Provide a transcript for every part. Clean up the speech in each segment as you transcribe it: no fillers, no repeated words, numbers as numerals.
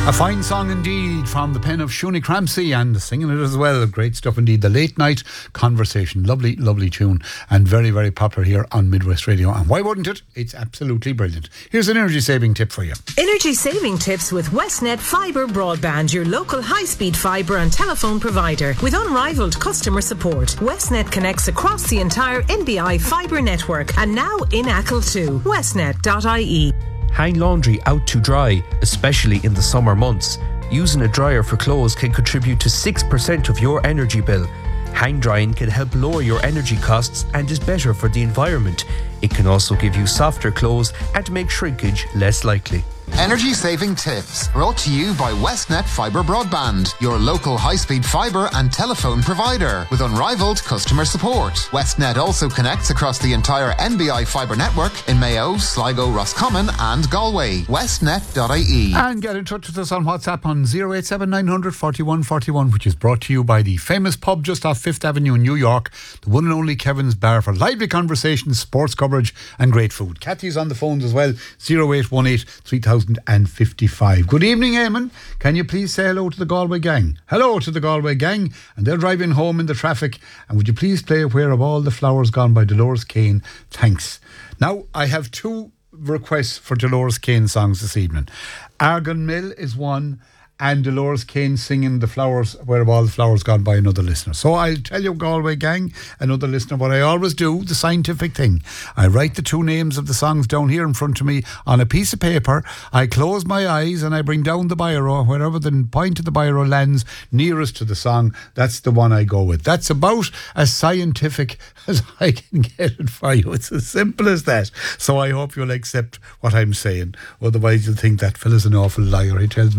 A fine song indeed from the pen of Shuni Cramsey, and singing it as well. Great stuff indeed. The Late Night Conversation. Lovely, lovely tune, and very, very popular here on Midwest Radio. And why wouldn't it? It's absolutely brilliant. Here's an energy saving tip for you. Energy saving tips with Westnet Fibre Broadband, your local high-speed fibre and telephone provider. With unrivaled customer support, Westnet connects across the entire NBI fibre network, and now in Achill too. Westnet.ie. Hang laundry out to dry, especially in the summer months. Using a dryer for clothes can contribute to 6% of your energy bill. Hang drying can help lower your energy costs and is better for the environment. It can also give you softer clothes and make shrinkage less likely. Energy saving tips brought to you by Westnet Fibre Broadband, your local high-speed fibre and telephone provider with unrivaled customer support. Westnet also connects across the entire NBI fibre network in Mayo, Sligo, Roscommon and Galway. Westnet.ie. And get in touch with us on WhatsApp on 087 900 41 41, which is brought to you by the famous pub just off 5th Avenue in New York, the one and only Kevin's Bar, for lively conversations, sports coverage and great food. Kathy's on the phones as well, 0818 3055. Good evening, Eamon. Can you please say hello to the Galway gang? Hello to the Galway gang. And they're driving home in the traffic. And would you please play Where Have All the Flowers Gone by Dolores Kane? Thanks. Now, I have two requests for Dolores Kane songs this evening. Argon Mill is one, and Dolores Kane singing The Flowers, Where Have All the Flowers Gone by another listener. So I'll tell you, Galway gang, another listener, what I always do, the scientific thing. I write the two names of the songs down here in front of me on a piece of paper. I close my eyes and I bring down the biro. Wherever the point of the biro lands nearest to the song, that's the one I go with. That's about as scientific as I can get it for you. It's as simple as that. So I hope you'll accept what I'm saying. Otherwise you'll think that fella's an awful liar.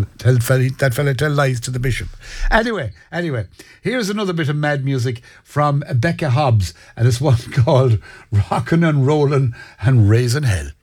That fella tell lies to the bishop. Anyway, here's another bit of mad music from Becca Hobbs, and it's one called Rockin' and Rollin' and Raisin' Hell.